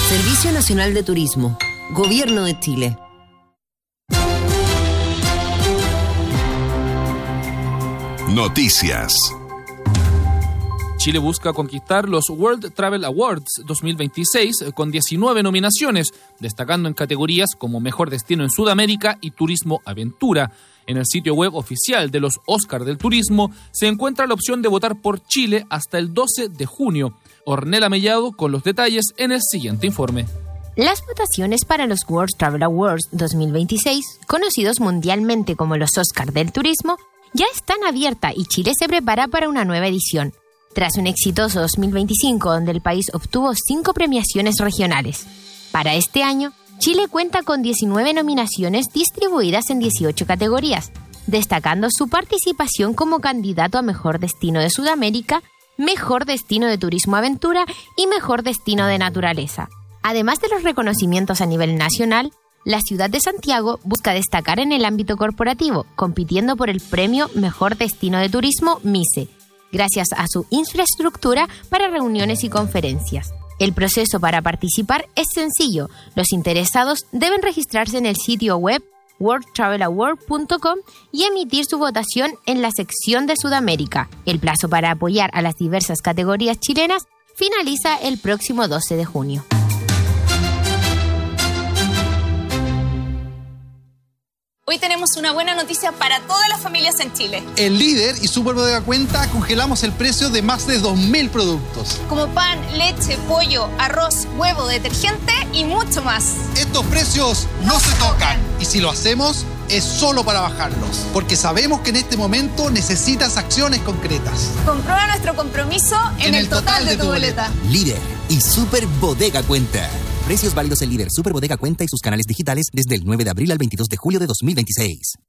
Servicio Nacional de Turismo, Gobierno de Chile. Noticias. Chile busca conquistar los World Travel Awards 2026 con 19 nominaciones, destacando en categorías como Mejor Destino en Sudamérica y Turismo Aventura. En el sitio web oficial de los Óscar del Turismo se encuentra la opción de votar por Chile hasta el 12 de junio. Ornella Mellado con los detalles en el siguiente informe. Las votaciones para los World Travel Awards 2026, conocidos mundialmente como los Óscar del Turismo, ya están abiertas y Chile se prepara para una nueva edición, tras un exitoso 2025 donde el país obtuvo 5 premiaciones regionales. Para este año, Chile cuenta con 19 nominaciones distribuidas en 18 categorías, destacando su participación como candidato a Mejor Destino de Sudamérica, Mejor Destino de Turismo Aventura y Mejor Destino de Naturaleza. Además de los reconocimientos a nivel nacional, la ciudad de Santiago busca destacar en el ámbito corporativo, compitiendo por el premio Mejor Destino de Turismo MICE, gracias a su infraestructura para reuniones y conferencias. El proceso para participar es sencillo. Los interesados deben registrarse en el sitio web worldtravelaward.com y emitir su votación en la sección de Sudamérica. El plazo para apoyar a las diversas categorías chilenas finaliza el próximo 12 de junio. Hoy tenemos una buena noticia para todas las familias en Chile. En Líder y Superbodega Cuenta congelamos el precio de más de 2.000 productos. Como pan, leche, pollo, arroz, huevo, detergente y mucho más. Estos precios no se tocan. Y si lo hacemos, es solo para bajarlos. Porque sabemos que en este momento necesitas acciones concretas. Comprueba nuestro compromiso en el total de tu boleta. Líder y Superbodega Cuenta. Precios válidos en Líder, Superbodega Cuenta y sus canales digitales desde el 9 de abril al 22 de julio de 2026.